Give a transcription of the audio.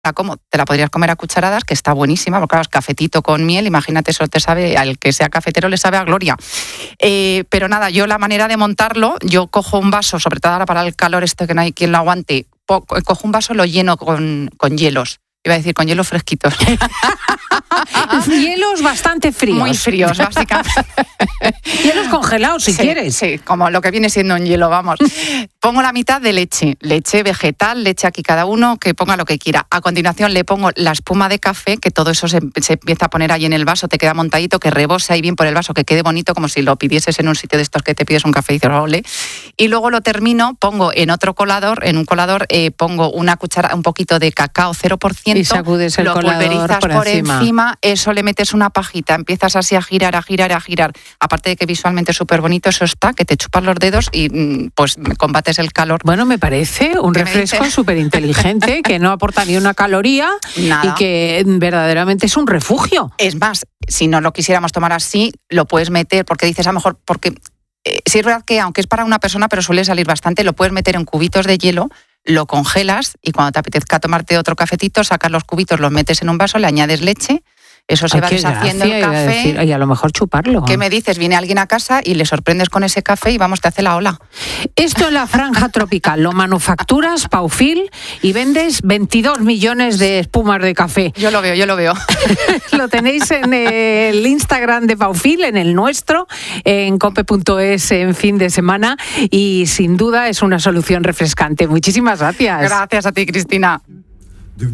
como te la podrías comer a cucharadas, que está buenísima, porque claro, es cafetito con miel, imagínate, eso te sabe, al que sea cafetero le sabe a gloria. Pero nada, yo la manera de montarlo, yo cojo un vaso, sobre todo ahora para el calor que no hay quien lo aguante, cojo un vaso, lo lleno con hielos. Iba a decir con hielos fresquitos. Hielos bastante fríos. Muy fríos, básicamente. Hielos congelados, si quieres. Sí, como lo que viene siendo un hielo, vamos. Pongo la mitad de leche vegetal, leche aquí cada uno, que ponga lo que quiera. A continuación le pongo la espuma de café, que todo eso se empieza a poner ahí en el vaso, te queda montadito, que rebose ahí bien por el vaso, que quede bonito, como si lo pidieses en un sitio de estos que te pides un café y dices, ole. Y luego lo termino, pongo en un colador, pongo una cuchara, un poquito de cacao 0%, y sacudes el colador pulverizas por encima, eso le metes una pajita, empiezas así a girar. Aparte de que visualmente es súper bonito, eso está, que te chupas los dedos y pues combates el calor. Bueno, me parece un refresco súper inteligente, que no aporta ni una caloría. Nada. Y que verdaderamente es un refugio. Es más, si no lo quisiéramos tomar así, lo puedes meter, porque dices a lo mejor, porque sí es verdad que aunque es para una persona, pero suele salir bastante, lo puedes meter en cubitos de hielo, lo congelas y cuando te apetezca tomarte otro cafetito, sacas los cubitos, los metes en un vaso, le añades leche, eso se va deshaciendo el café. Y a lo mejor chuparlo. ¿Qué me dices? Viene alguien a casa y le sorprendes con ese café y vamos, te hace la ola. Esto en la franja tropical, lo manufacturas, Paufil, y vendes 22 millones de espumas de café. Yo lo veo. Lo tenéis en el Instagram de Paufil, en el nuestro, en cope.es en fin de semana, y sin duda es una solución refrescante. Muchísimas gracias. Gracias a ti, Cristina.